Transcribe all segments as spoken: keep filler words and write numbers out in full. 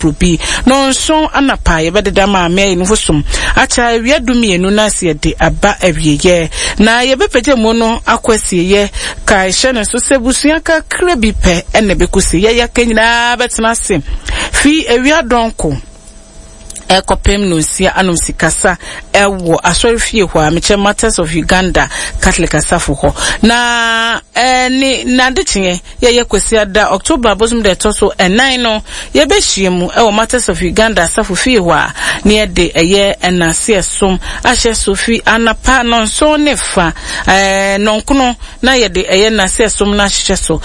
krobi no nso anapa ye bededa ma me enu fosum acha ewia dumienu na se de aba awieye na ye bepeje mu no akwasi ye kai hye so sebusua ka krebi pe ene bekusi ye yakanyina betena se fi ewia donko ekopem no sia anom sikasa ewo asorifie ho a meche Matters of Uganda Catholic asafo ho na eni na detinye ye ye kwesi ada October bosum de toso enan no ye behie mu ewo Matters of Uganda asafo fie ho a ne de eye enase esom ahye sofi anapa no so ne fa eh nonkono na ye de eye enase esom na hye so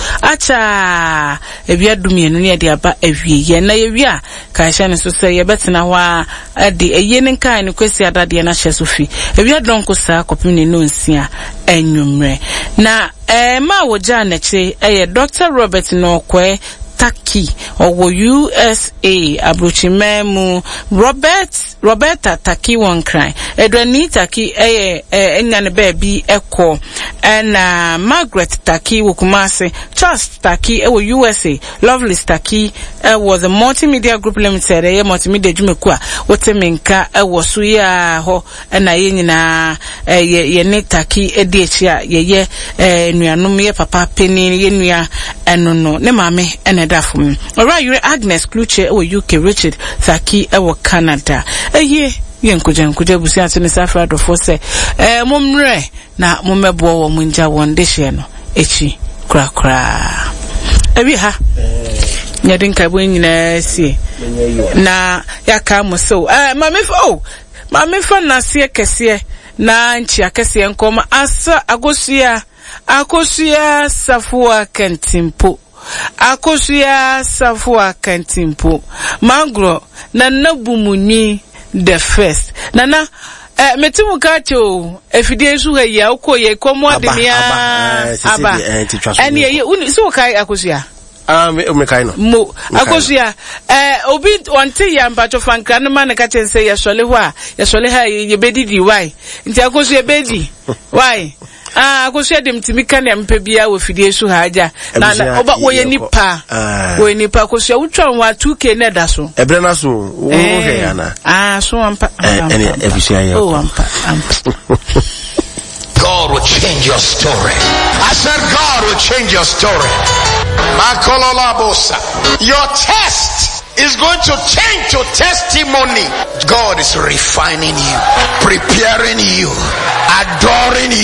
acha ewia dumienu ne de aba awie na ye wia ka hye ne so se ye betena ho adi eye nenkan ni kwesi adade na hye sofi ewia donko sa kopini no nsia enwumre na eh ma woja na che eh Doctor Robert Nokwe Taki owo U S A abrochimemu Robert Roberta Taki won cry Edwani Taki eh enya ne baby eko na Margaret Taki wokumase Charles Taki ewo U S A Lovely Taki was a multimedia group limited eh multimedia jumeku a wotemenka ewo so ya ho na ye nyina ye ne Taki edi echi a ye ye nuanom ye papa penin ye nua enono ne mame ene dafum alright you Agnes Kluche ewo U K Richard Taki ewo Canada eye yenkuja nkuja busia tene safra do force eh momre na momebo wo munja wonde hye no echi kra kra ebi ha nyadin ka bo nyina sie na yaka mo so eh mamefo oh mamefo na sie kese na nchi akese nkoma asa agosia akosia safua kantimpo akosia safua kantimpo mangro na nabumunyi the first nana eh metimu kacho efidie su ha ya ukoye komo ademia aba eni ye uni so kai akosia ah me kai no mo akosia eh obi onte ya mpacho fankra no man ka chense ya sole ho a ya sole ha ye bedidi why nti akosia bedi why ah akosia dem timika na mpebia wo fidie su haja na oba wo ye nipa wo ye nipa akosia wutwan wa two K na da so ebre na so wo he ana ah so ampa ene efisia ya oh ampa ampa God will change your story. I said God will change your story. Your test is going to change to testimony. God is refining you, preparing you, adoring you.